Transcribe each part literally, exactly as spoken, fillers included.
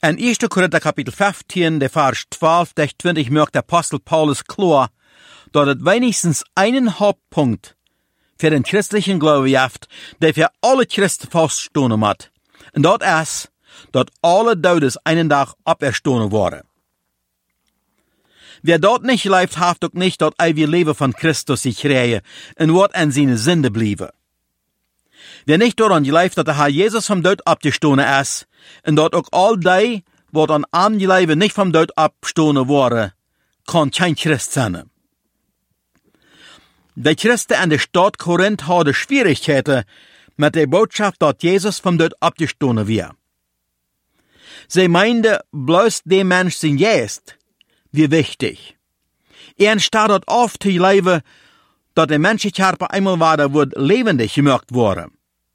In erster Korinther Kapitel fünfzehn, der Vers zwölf, der zwanzig, merkt der Apostel Paulus klar, dass es wenigstens einen Hauptpunkt für den christlichen Glauben gibt, der für alle Christen feststehen muss. Und das ist, dass alle Todes einen Tag auferstehen worden. Wer dort nicht lebt, hat auch nicht das ewige Leben von Christus sich kriegen und wird an seine Sünde bleiben. Wer nicht daran lebt, dass der Herr Jesus vom Tod abgestanden ist, und dort auch all die, die an einem Leben nicht vom Tod abgestanden worden, kann kein Christ sein. Die Christen in der Stadt Korinth hatten Schwierigkeiten mit der Botschaft, dass Jesus vom Tod abgestanden wird. Sie meinten, bloß der Mensch sein Geist, wie wichtig. Er statt dort auf zu leben, dass der menschliche Körper einmal wieder wird lebendig gemacht wurde.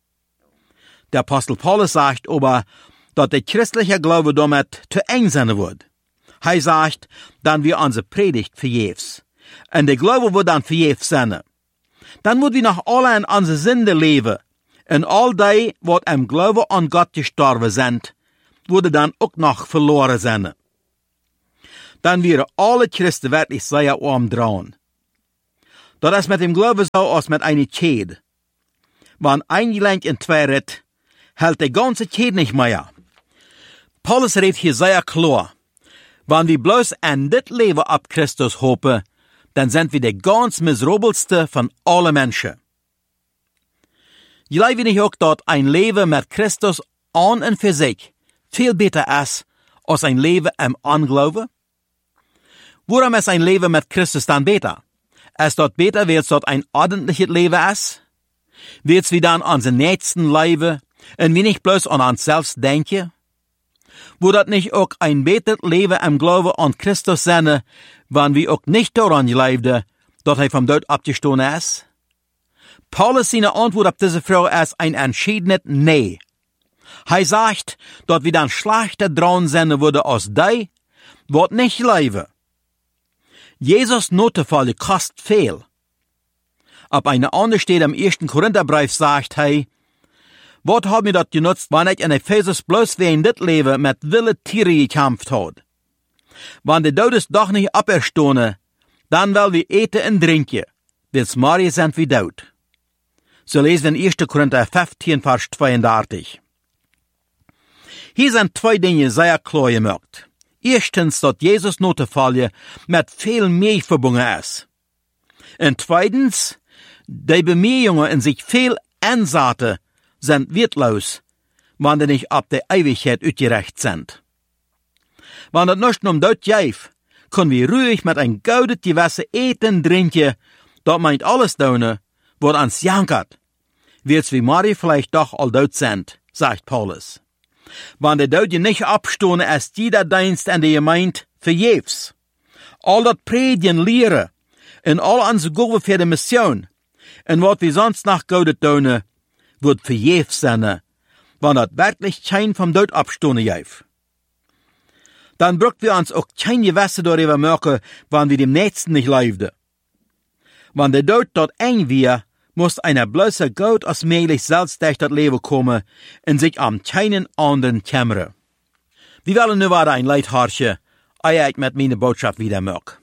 Der Apostel Paulus sagt aber, dass der christliche Glaube damit zu eng sein wird. Er sagt, dann wir unsere Predigt vergebens. Und der Glaube wird dann vergebens sein. Dann wird wir noch alle in unsere Sünde leben. Und all die, die im Glauben an Gott gestorben sind, würde dann auch noch verloren sein. Dann wären alle Christen wirklich sehr arm dran. Das ist mit dem Glauben so als mit einer Kette. Wenn ein Gelenk in zwei ritt, hält die ganze Kette nicht mehr. Paulus redet hier sehr klar. Wenn wir bloß an das Leben ab Christus hoffen, dann sind wir der ganz miserabelste von allen Menschen. Glauben wir nicht auch, dass ein Leben mit Christus an und für sich viel besser ist als ein Leben im Unglauben? Warum ist ein Leben mit Christus dann besser? Ist dort besser, weil es dort ein ordentliches Leben ist? Wird wir dann an unseren Nächsten leben und wir nicht bloß an uns selbst denken? Wo das nicht auch ein besseres Leben im Glauben an Christus sein, wenn wir auch nicht daran leben, dass er vom Tod abgestanden ist? Paulus seine Antwort auf diese Frage ist ein entschiedenes Nein. Er sagt, dass wir dann schlechter dran sein würden als die, die nicht leben. Jesus Notefälle kostet viel. Ab einer anderen Stelle im ersten Korintherbrief sagt er, was hat mir das genutzt, wenn ich in Ephesus bloß wegen das Leben mit wilden Tieren gekämpft hat? Wenn die Todes doch nicht auferstehen, dann will wir eten und trinken, bis morgen sind wir tot. So lesen wir in erster Korinther fünfzehn, Vers zweiunddreißig. Hier sind zwei Dinge sehr klar gemacht. Erstens, dass Jesus Notefälle mit viel mehr verbunden ist. Und zweitens, die Bemühungen in sich viel Ansaten sind wertlos, wenn die nicht ab der Ewigkeit utgerecht sind. Wenn das nicht um dort geht, können wir ruhig mit ein gutes Gewässer eten, trinken, dort meint alles tun, was uns jankert, wird's wie Mari vielleicht doch all dort sind, sagt Paulus. Wenn die Leute nicht abstehen, ist jeder Dienst an der Gemeinde vergebens. All das Predigen, Lehren, und all unsere Gaben für die Mission, und was wir sonst noch Gutes tun, wird vergebens sein, wenn das wirklich kein vom Tod abstehen gibt. Dann braucht wir uns auch kein Gewässer darüber merken, wenn wir dem Nächsten nicht leben. Wenn der Tod dort eng wird, muss einer bloße Gott als möglich selbst durch das Leben kommen und sich am keinen anderen kümmern. Wir wollen nur weiter ein Leid horchen, ehe ich mit meiner Botschaft wieder mag.